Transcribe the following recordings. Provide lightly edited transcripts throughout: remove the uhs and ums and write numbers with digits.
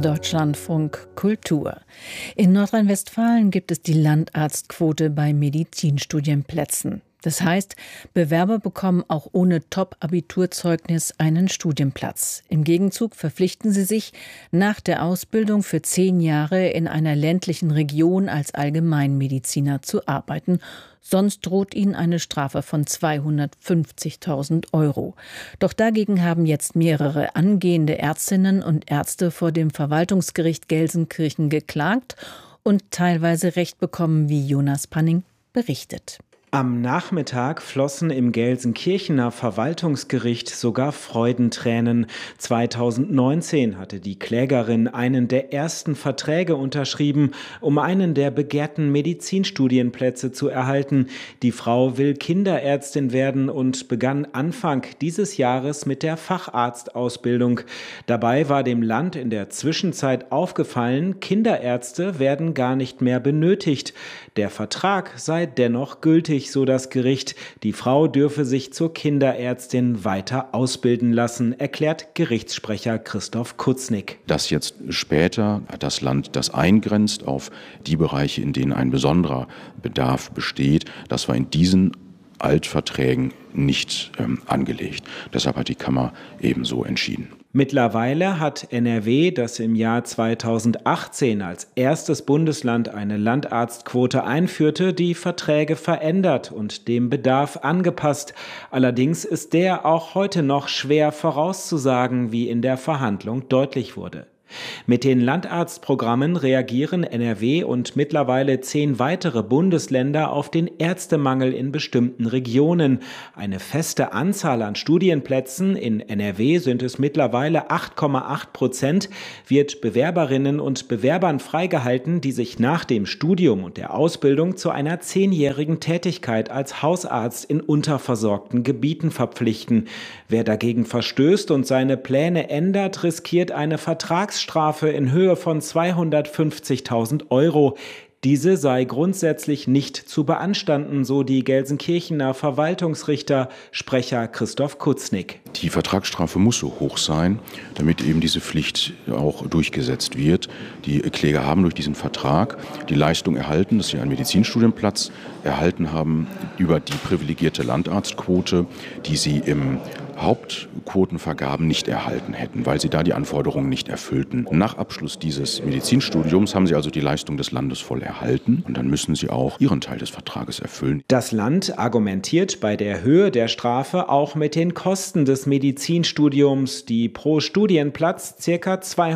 Deutschlandfunk Kultur. In Nordrhein-Westfalen gibt es die Landarztquote bei Medizinstudienplätzen. Das heißt, Bewerber bekommen auch ohne Top-Abiturzeugnis einen Studienplatz. Im Gegenzug verpflichten sie sich, nach der Ausbildung für 10 Jahre in einer ländlichen Region als Allgemeinmediziner zu arbeiten. Sonst droht ihnen eine Strafe von 250.000 €. Doch dagegen haben jetzt mehrere angehende Ärztinnen und Ärzte vor dem Verwaltungsgericht Gelsenkirchen geklagt und teilweise Recht bekommen, wie Jonas Panning berichtet. Am Nachmittag flossen im Gelsenkirchener Verwaltungsgericht sogar Freudentränen. 2019 hatte die Klägerin einen der ersten Verträge unterschrieben, um einen der begehrten Medizinstudienplätze zu erhalten. Die Frau will Kinderärztin werden und begann Anfang dieses Jahres mit der Facharztausbildung. Dabei war dem Land in der Zwischenzeit aufgefallen, Kinderärzte werden gar nicht mehr benötigt. Der Vertrag sei dennoch gültig, so das Gericht. Die Frau dürfe sich zur Kinderärztin weiter ausbilden lassen, erklärt Gerichtssprecher Christoph Kutznick. Dass jetzt später das Land das eingrenzt auf die Bereiche, in denen ein besonderer Bedarf besteht, das war in diesen Altverträgen nicht angelegt. Deshalb hat die Kammer ebenso entschieden. Mittlerweile hat NRW, das im Jahr 2018 als erstes Bundesland eine Landarztquote einführte, die Verträge verändert und dem Bedarf angepasst. Allerdings ist der auch heute noch schwer vorauszusagen, wie in der Verhandlung deutlich wurde. Mit den Landarztprogrammen reagieren NRW und mittlerweile 10 weitere Bundesländer auf den Ärztemangel in bestimmten Regionen. Eine feste Anzahl an Studienplätzen, in NRW sind es mittlerweile 8,8%, wird Bewerberinnen und Bewerbern freigehalten, die sich nach dem Studium und der Ausbildung zu einer 10-jährigen Tätigkeit als Hausarzt in unterversorgten Gebieten verpflichten. Wer dagegen verstößt und seine Pläne ändert, riskiert eine Vertragsstrafe in Höhe von 250.000 €. Diese sei grundsätzlich nicht zu beanstanden, so die Gelsenkirchener Verwaltungsrichter, Sprecher Christoph Kutznick. Die Vertragsstrafe muss so hoch sein, damit eben diese Pflicht auch durchgesetzt wird. Die Kläger haben durch diesen Vertrag die Leistung erhalten, dass sie einen Medizinstudienplatz erhalten haben über die privilegierte Landarztquote, die sie im Hauptquotenvergaben nicht erhalten hätten, weil sie da die Anforderungen nicht erfüllten. Nach Abschluss dieses Medizinstudiums haben sie also die Leistung des Landes voll erhalten und dann müssen sie auch ihren Teil des Vertrages erfüllen. Das Land argumentiert bei der Höhe der Strafe auch mit den Kosten des Medizinstudiums, die pro Studienplatz ca.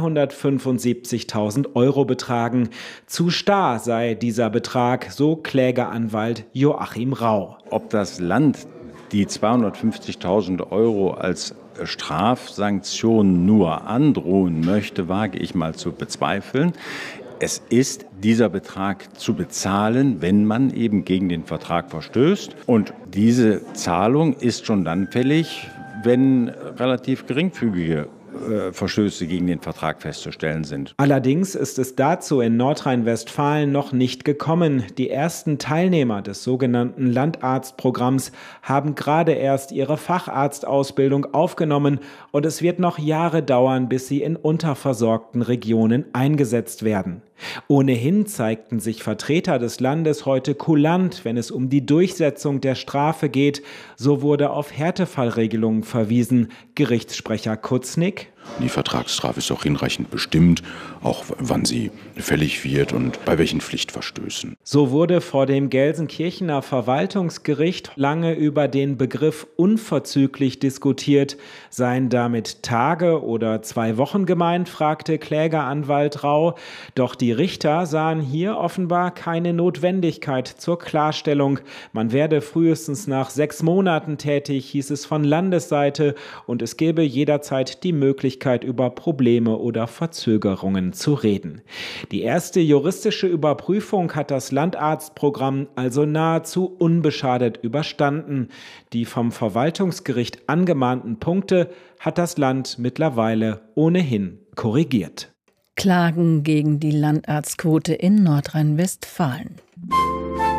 275.000 € betragen. Zu starr sei dieser Betrag, so Klägeranwalt Joachim Rau. Ob das Land die 250.000 € als Strafsanktion nur androhen möchte, wage ich mal zu bezweifeln. Es ist dieser Betrag zu bezahlen, wenn man eben gegen den Vertrag verstößt. Und diese Zahlung ist schon dann fällig, wenn relativ geringfügige Verstöße gegen den Vertrag festzustellen sind. Allerdings ist es dazu in Nordrhein-Westfalen noch nicht gekommen. Die ersten Teilnehmer des sogenannten Landarztprogramms haben gerade erst ihre Facharztausbildung aufgenommen und es wird noch Jahre dauern, bis sie in unterversorgten Regionen eingesetzt werden. Ohnehin zeigten sich Vertreter des Landes heute kulant, wenn es um die Durchsetzung der Strafe geht. So wurde auf Härtefallregelungen verwiesen. Gerichtssprecher Kutznick: Die Vertragsstrafe ist auch hinreichend bestimmt, auch wann sie fällig wird und bei welchen Pflichtverstößen. So wurde vor dem Gelsenkirchener Verwaltungsgericht lange über den Begriff unverzüglich diskutiert. Seien damit Tage oder 2 Wochen gemeint, fragte Klägeranwalt Rau. Doch die Richter sahen hier offenbar keine Notwendigkeit zur Klarstellung. Man werde frühestens nach 6 Monaten tätig, hieß es von Landesseite, und es gäbe jederzeit die Möglichkeit, über Probleme oder Verzögerungen zu reden. Die erste juristische Überprüfung hat das Landarztprogramm also nahezu unbeschadet überstanden. Die vom Verwaltungsgericht angemahnten Punkte hat das Land mittlerweile ohnehin korrigiert. Klagen gegen die Landarztquote in Nordrhein-Westfalen.